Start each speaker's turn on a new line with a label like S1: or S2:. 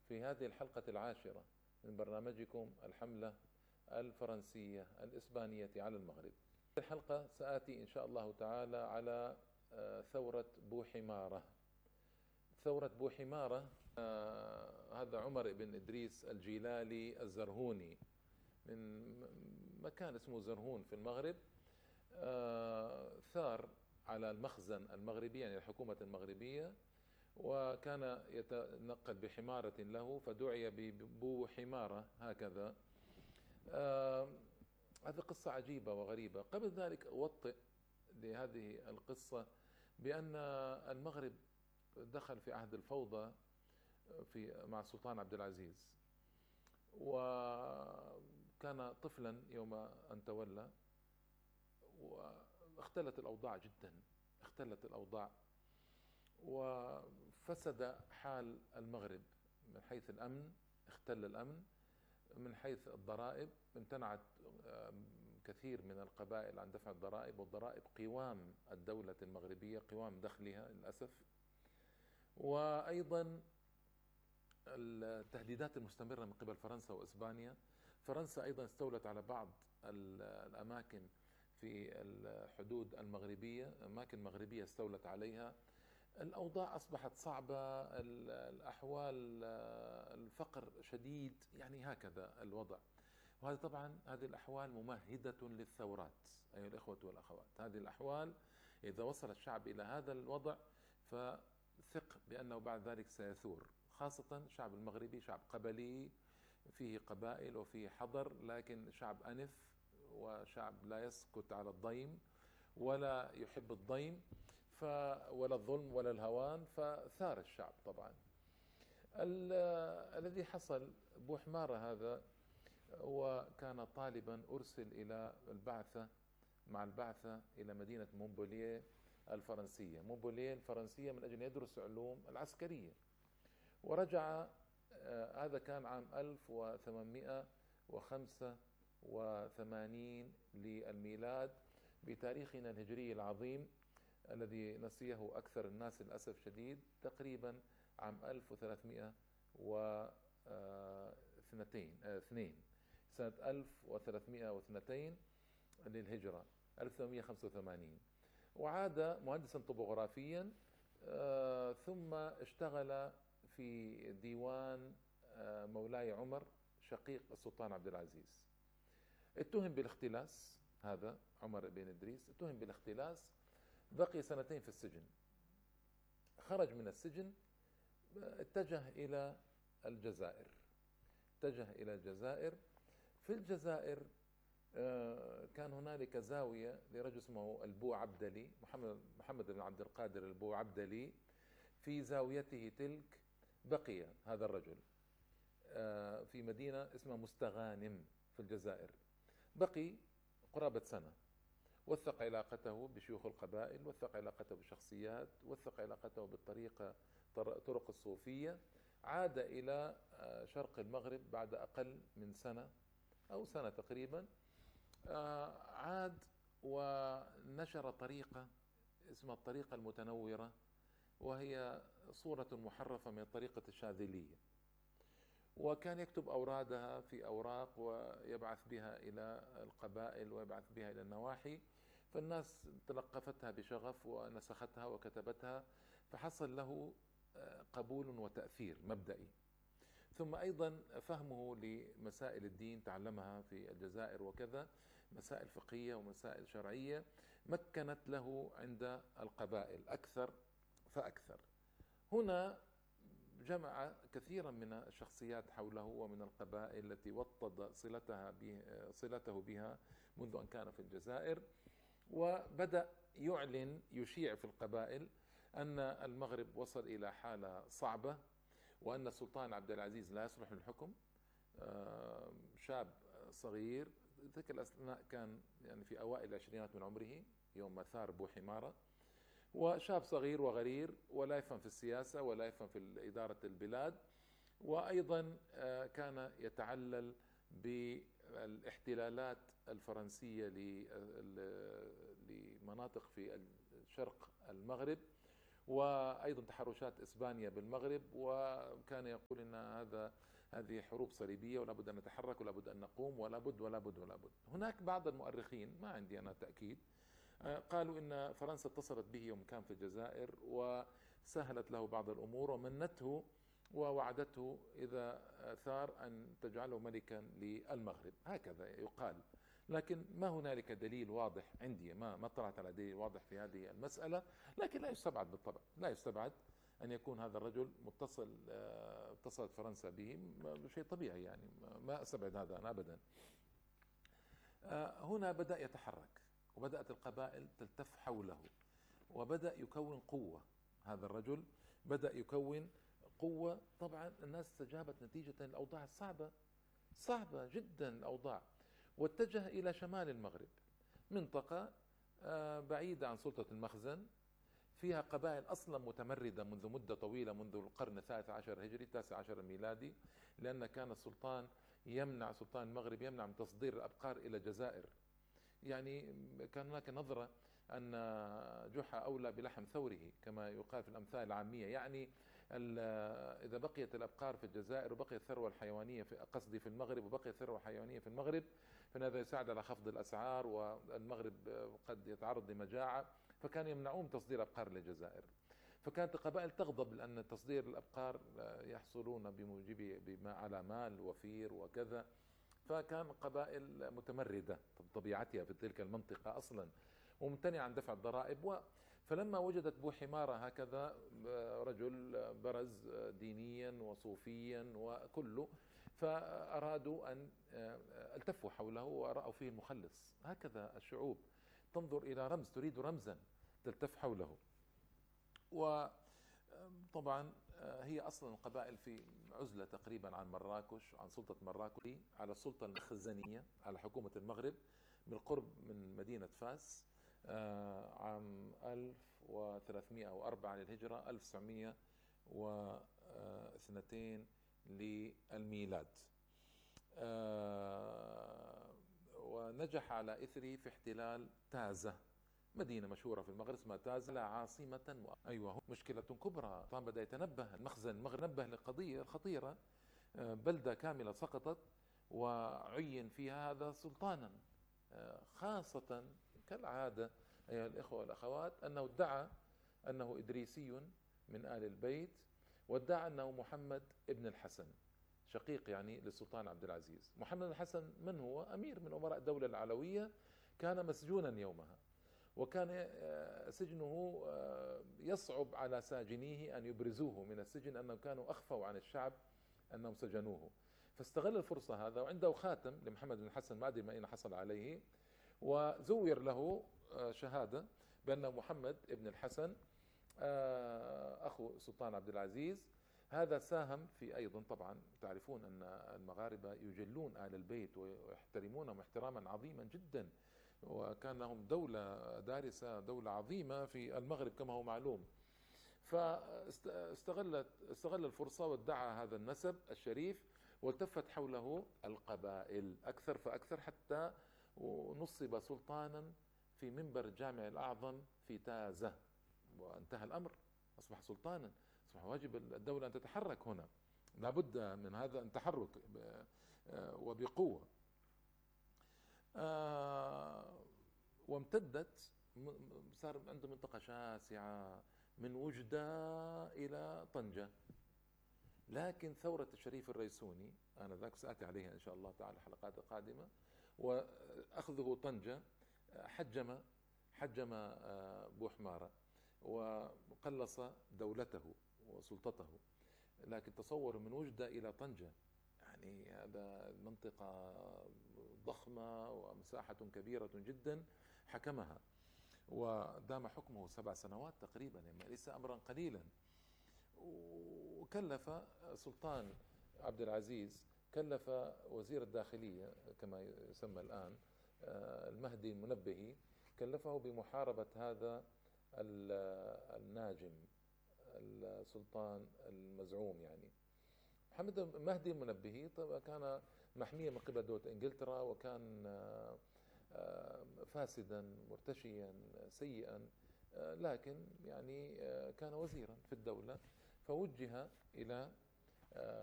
S1: في هذه الحلقة العاشرة من برنامجكم الحملة الفرنسية الإسبانية على المغرب. في الحلقة سآتي إن شاء الله تعالى على ثورة بوحمارة. ثورة بوحمارة، هذا عمر بن إدريس الجيلالي الزرهوني من مكان اسمه زرهون في المغرب، ثار على المخزن المغربي، يعني الحكومة المغربية، وكان يتنقل بحمارة له فدعي ببو حمارة هكذا. هذه قصة عجيبة وغريبة. قبل ذلك أوطئ لهذه القصة بأن المغرب دخل في عهد الفوضى مع السلطان عبد العزيز، وكان طفلا يوم أن تولى، واختلت الأوضاع جدا، اختلت الأوضاع وفسد حال المغرب من حيث الأمن، اختل الأمن، من حيث الضرائب امتنعت كثير من القبائل عن دفع الضرائب، والضرائب قوام الدولة المغربية، قوام دخلها للأسف. وأيضا التهديدات المستمرة من قبل فرنسا وإسبانيا. فرنسا أيضا استولت على بعض الأماكن في الحدود المغربية، أماكن مغربية استولت عليها. الأوضاع أصبحت صعبة، الأحوال، الفقر شديد، يعني هكذا الوضع. وهذا طبعا هذه الأحوال ممهدة للثورات أيها الإخوة والأخوات. هذه الأحوال إذا وصل الشعب إلى هذا الوضع فثق بأنه بعد ذلك سيثور، خاصة الشعب المغربي شعب قبلي، فيه قبائل وفيه حضر، لكن شعب أنف وشعب لا يسكت على الضيم ولا يحب الضيم ولا الظلم ولا الهوان، فثار الشعب طبعا. الذي حصل، بوحمارة هذا وكان طالبا أرسل إلى البعثة، مع البعثة إلى مدينة مونبولييه الفرنسية. مونبولييه الفرنسية من أجل يدرس علوم العسكرية، ورجع. هذا كان عام 1885 للميلاد بتاريخنا الهجري العظيم الذي نسيه أكثر الناس للأسف شديد، تقريبا عام 1302 سنة 1302 للهجرة 1885. وعاد مهندسا طبوغرافيا، ثم اشتغل في ديوان مولاي عمر شقيق السلطان عبد العزيز. اتهم بالاختلاس، هذا عمر بن إدريس اتهم بالاختلاس، بقي 2 في السجن. خرج من السجن، اتجه إلى الجزائر. في الجزائر كان هنالك زاوية لرجل اسمه البو عبدلي، محمد بن عبد القادر البو عبدلي. في زاويته تلك بقي هذا الرجل في مدينة اسمها مستغانم في الجزائر، بقي قرابة سنة. وثق علاقته بشيوخ القبائل، وثق علاقته بالشخصيات، وثق علاقته طرق الصوفية. عاد إلى شرق المغرب بعد أقل من سنة أو سنة تقريبا. عاد ونشر طريقة اسمها الطريقة المتنورة، وهي صورة محرفة من طريقة الشاذلية، وكان يكتب أورادها في أوراق ويبعث بها إلى القبائل ويبعث بها إلى النواحي، فالناس تلقفتها بشغف ونسختها وكتبتها، فحصل له قبول وتأثير مبدئي. ثم أيضا فهمه لمسائل الدين تعلمها في الجزائر وكذا، مسائل فقهية ومسائل شرعية، مكنت له عند القبائل أكثر فأكثر. هنا جمع كثيرا من الشخصيات حوله ومن القبائل التي وطد صلته بها منذ أن كان في الجزائر، وبدأ يشيع في القبائل أن المغرب وصل إلى حالة صعبة، وأن السلطان عبد العزيز لا يصلح للحكم. شاب صغير، ذيك الأثناء كان يعني في أوائل العشرينات من عمره يوم ما ثار بوحمارة، وشاب صغير وغرير ولا يفهم في السياسة ولا يفهم في إدارة البلاد. وأيضا كان يتعلل بالاحتلالات الفرنسية لمناطق في شرق المغرب، وأيضا تحرشات إسبانيا بالمغرب، وكان يقول أن هذه حروب صليبية ولا بد أن نتحرك ولا بد أن نقوم ولا بد ولا بد ولا بد. هناك بعض المؤرخين، ما عندي أنا تأكيد، قالوا إن فرنسا اتصلت به يوم كان في الجزائر وسهلت له بعض الأمور ومنته ووعدته إذا ثار أن تجعله ملكا للمغرب، هكذا يقال. لكن ما هنالك دليل واضح عندي، ما طلعت على دليل واضح في هذه المسألة. لكن لا يستبعد بالطبع، لا يستبعد أن يكون هذا الرجل اتصلت فرنسا به، شيء طبيعي يعني، ما أستبعد هذا أنا أبدا. هنا بدأ يتحرك، وبدأت القبائل تلتف حوله، وبدأ يكون قوة. هذا الرجل بدأ يكون قوة. طبعا الناس استجابت نتيجة الأوضاع الصعبة، صعبة جدا الأوضاع، واتجه إلى شمال المغرب، منطقة بعيدة عن سلطة المخزن، فيها قبائل أصلا متمردة منذ مدة طويلة، منذ القرن الثالث عشر الهجري، التاسع عشر الميلادي، لأن كان سلطان المغرب يمنع من تصدير الأبقار إلى الجزائر. يعني كان هناك نظرة أن جحا أولى بلحم ثوره كما يقال في الأمثال العامية، يعني إذا بقيت الأبقار في الجزائر وبقيت الثروة الحيوانية في المغرب، وبقيت الثروة الحيوانية في المغرب، فإن هذا يساعد على خفض الأسعار، والمغرب قد يتعرض لمجاعة، فكانوا يمنعون تصدير أبقار للجزائر. فكانت القبائل تغضب لأن تصدير الأبقار يحصلون بما على مال وفير وكذا، فكان قبائل متمردة بطبيعتها في تلك المنطقة أصلا، وممتنعة عن دفع الضرائب. فلما وجدت بوحمارة هكذا رجل برز دينيا وصوفيا وكله، فأرادوا أن التفوا حوله ورأوا فيه المخلص. هكذا الشعوب تنظر إلى رمز، تريد رمزا تلتف حوله. وطبعا هي أصلا القبائل في عزلة تقريبا عن مراكش، عن سلطة مراكش، على السلطة المخزنية، على حكومة المغرب، بالقرب من مدينة فاس، عام 1304 للهجرة، 1902 للميلاد. ونجح على إثره في احتلال تازة، مدينة مشهورة في المغرب اسمها تازة، عاصمة أيوة مشكلة كبرى. طبعا بدأ يتنبه المغرب نبه لقضية خطيرة، بلدة كاملة سقطت وعين فيها هذا سلطانا، خاصة كالعادة أيها الإخوة والأخوات أنه ادعى أنه إدريسي من آل البيت، وادعى أنه محمد ابن الحسن، شقيق يعني للسلطان عبد العزيز. محمد الحسن من هو؟ أمير من أمراء الدولة العلوية، كان مسجونا يومها، وكان سجنه يصعب على ساجنيه أن يبرزوه من السجن، أنهم كانوا أخفوا عن الشعب أنهم سجنوه. فاستغل الفرصة هذا، وعنده خاتم لمحمد بن الحسن ما أدري ما أين حصل عليه، وزور له شهادة بأن محمد بن الحسن أخو السلطان عبد العزيز. هذا ساهم في، أيضا طبعا تعرفون أن المغاربة يجلون آل البيت ويحترمونهم احتراما عظيما جدا، وكان لهم دولة دارسة، دولة عظيمة في المغرب كما هو معلوم. فاستغل الفرصة وادعى هذا النسب الشريف، والتفت حوله القبائل أكثر فأكثر، حتى نصب سلطانا في منبر الجامع الأعظم في تازة، وانتهى الأمر، أصبح سلطانا، أصبح واجب الدولة أن تتحرك هنا، لابد من هذا التحرك وبقوة. وامتدت، صار عنده منطقة شاسعة من وجدة إلى طنجة. لكن ثورة الشريف الريسوني أنا ذاك سأتي عليها إن شاء الله تعالى حلقات قادمة، وأخذه طنجة حجم بوحمارة وقلص دولته وسلطته. لكن تصوروا من وجدة إلى طنجة، يعني هذا منطقة ضخمة ومساحة كبيرة جدا حكمها، ودام حكمه 7 سنوات تقريبا، يعني ليس أمرا قليلا. وكلف سلطان عبد العزيز، كلف وزير الداخلية كما يسمى الآن المهدي المنبهي، كلفه بمحاربة هذا الناجم السلطان المزعوم. يعني محمد المهدي المنبهي كان محميا من قبل دولة إنجلترا، وكان فاسدا مرتشيا سيئا لكن يعني كان وزيرا في الدولة، فوجه إلى